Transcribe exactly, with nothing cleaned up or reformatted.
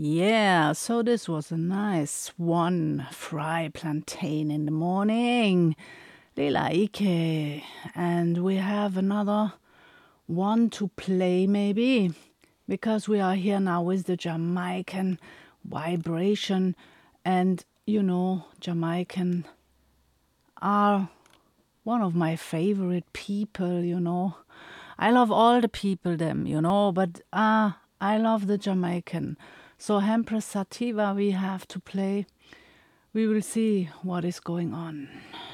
Yeah, so this was a nice one fry plantain in the morning. Lila Ike. And we have another one to play maybe, because we are here now with the Jamaican vibration. And you know, Jamaican are one of my favorite people, you know. I love all the people them, you know, but ah, uh, I love the Jamaican. So Hempress Sativa we have to play. We will see what is going on.